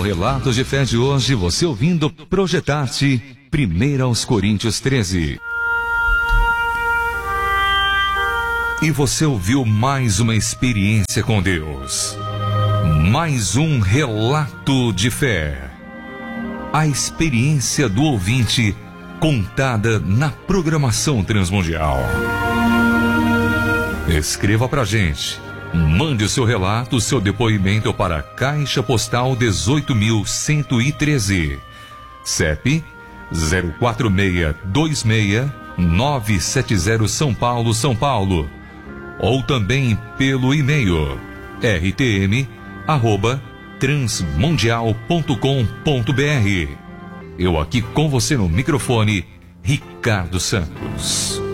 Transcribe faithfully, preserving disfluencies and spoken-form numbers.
Relatos de Fé de hoje, você ouvindo Projetar-te, primeiro aos Coríntios treze. E você ouviu mais uma experiência com Deus. Mais um relato de fé. A experiência do ouvinte contada na programação Transmundial. Escreva pra gente. Mande o seu relato, o seu depoimento para a Caixa Postal dezoito mil cento e treze. C E P zero quatro seis dois seis nove sete zero São Paulo, São Paulo. Ou também pelo e-mail r t m arroba transmundial ponto com ponto b r. Eu aqui com você no microfone, Ricardo Santos.